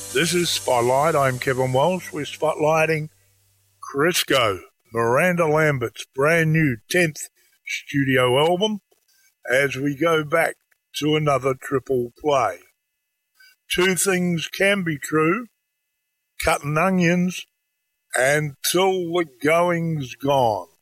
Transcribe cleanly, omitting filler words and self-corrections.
This is Spotlight. I'm Kevin Walsh. We're spotlighting Crisco, Miranda Lambert's brand new 10th studio album, as we go back to another triple play. Two things can be true: cutting onions and Till the Going's Gone.